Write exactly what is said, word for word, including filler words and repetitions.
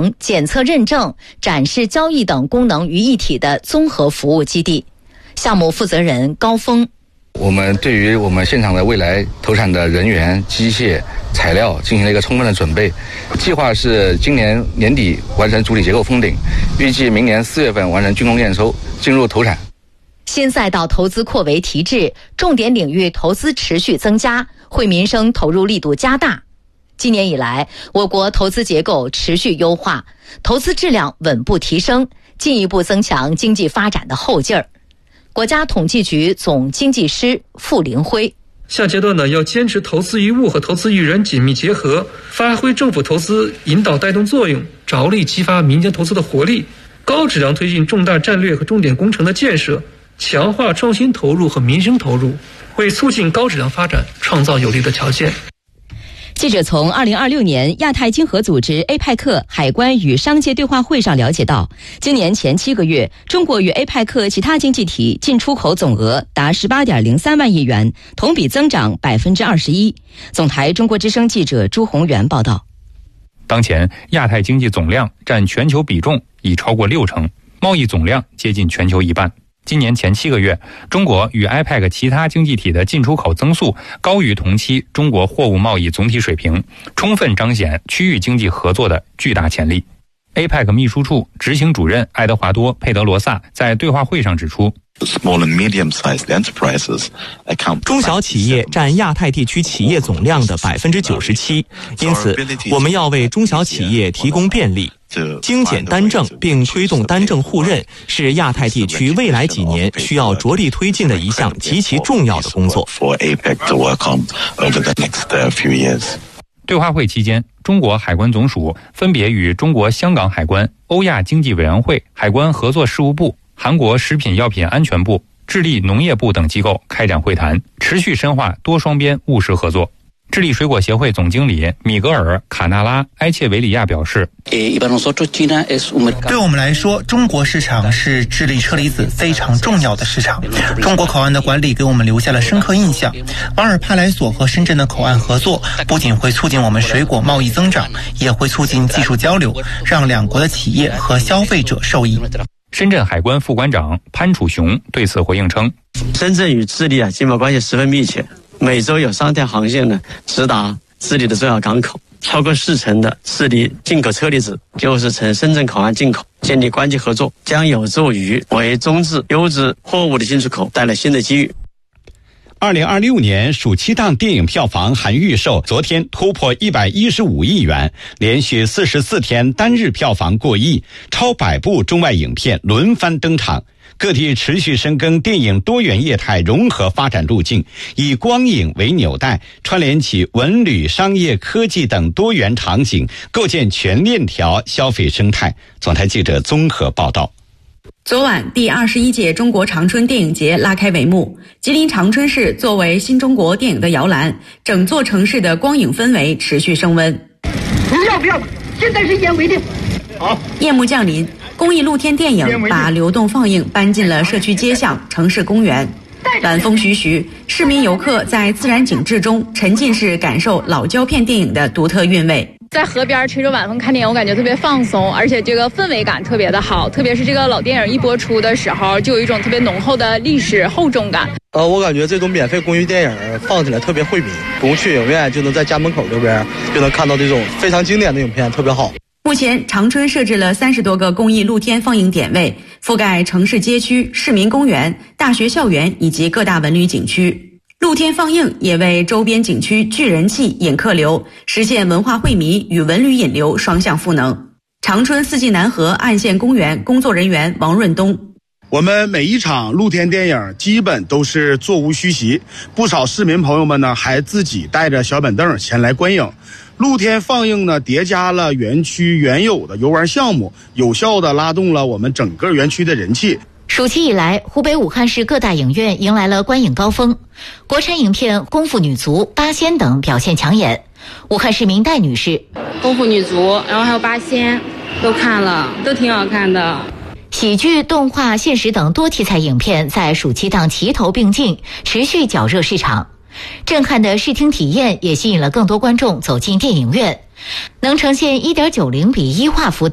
成检测认证、展示交易等功能于一体的综合服务基地。项目负责人高峰： 我们对于我们现场的未来投产的人员、机械、材料进行了一个充分的准备，计划是今年年底完成主体结构封顶，预计明年四月份完成竣工验收，进入投产。 新赛道投资扩围提质，重点领域投资持续增加，惠民生投入力度加大。今年以来，我国投资结构持续优化，投资质量稳步提升，进一步增强经济发展的后劲儿。国家统计局总经济师傅凌辉： 下阶段呢，要坚持投资于物和投资于人紧密结合，发挥政府投资引导带动作用，着力激发民间投资的活力，高质量推进重大战略和重点工程的建设，强化创新投入和民生投入，为促进高质量发展创造有利的条件。 记者从二零二六年亚太经合组织 A P E C 海关与商界对话会上了解到，今年前七个月，中国与 A P E C 其他经济体进出口总额达十八点零三万亿元，同比增长百分之二十一。总台中国之声记者朱宏元报道。 当前亚太经济总量占全球比重已超过六成，贸易总量接近全球一半。今年前七个月，中国与 A P E C 其他经济体的进出口增速高于同期中国货物贸易总体水平，充分彰显区域经济合作的巨大潜力。A P E C 秘书处执行主任爱德华多·佩德罗萨在对话会上指出， 中小企业占亚太地区企业总量的百分之九十七，因此我们要为中小企业提供便利。精简单政并推动单政互认是亚太地区未来几年需要着力推进的一项极其重要的工作。 对话会期间，中国海关总署分别与中国香港海关、欧亚经济委员会、海关合作事务部、韩国食品药品安全部、智利农业部等机构开展会谈，持续深化多双边务实合作。智利水果协会总经理米格尔·卡纳拉·埃切维里亚表示， 对我们来说，中国市场是智利车厘子非常重要的市场。中国口岸的管理给我们留下了深刻印象。马尔帕莱索和深圳的口岸合作不仅会促进我们水果贸易增长，也会促进技术交流，让两国的企业和消费者受益。 深圳海关副关长潘楚雄对此回应称， 深圳与智利啊经贸关系十分密切，每周有三条航线呢直达智利的重要港口，超过四成的智利进口车厘子就是从深圳口岸进口。建立关系合作将有助于为中质优质货物的进出口带来新的机遇。 二零二六年暑期档电影票房含预售昨天突破一百一十五亿元，连续四十四天单日票房过亿，超百部中外影片轮番登场。各地持续深耕电影多元业态融合发展路径，以光影为纽带，串联起文旅、商业、科技等多元场景，构建全链条消费生态。总台记者综合报道。 昨晚，第二十一届中国长春电影节拉开帷幕。吉林长春市作为新中国电影的摇篮，整座城市的光影氛围持续升温。 不要不要，现在是烟违令。 好，夜幕降临，公益露天电影把流动放映搬进了社区街巷、城市公园。晚风徐徐，市民游客在自然景致中沉浸式感受老胶片电影的独特韵味。 在河边吹着晚风看电影，我感觉特别放松，而且这个氛围感特别的好。特别是这个老电影一播出的时候，就有一种特别浓厚的历史厚重感。 呃，我感觉这种免费公益电影放起来特别惠民，不用去影院就能在家门口这边就能看到这种非常经典的影片，特别好。 目前，长春设置了三十多个公益露天放映点位，覆盖城市街区、市民公园、大学校园以及各大文旅景区。露天放映也为周边景区聚人气、引客流，实现文化惠民与文旅引流双向赋能。长春四季南河岸县公园工作人员王润东： 我们每一场露天电影基本都是座无虚席，不少市民朋友们呢还自己带着小板凳前来观影。露天放映呢，叠加了园区原有的游玩项目，有效地拉动了我们整个园区的人气。 暑期以来，湖北武汉市各大影院迎来了观影高峰，国产影片《功夫女足》《八仙》等表现抢眼。武汉市民戴女士： 功夫女足，然后还有八仙，都看了，都挺好看的。 喜剧、动画、现实等多题材影片在暑期档齐头并进，持续搅热市场。震撼的视听体验也吸引了更多观众走进电影院，能呈现 一点九零比一画幅的